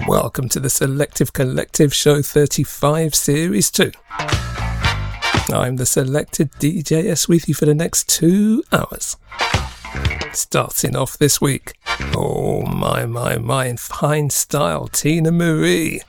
Welcome to the Selective Collective Show 35 Series 2. I'm the Selected DJS with you for the next 2 hours. Starting off this week, oh my, in fine style, Tina Marie.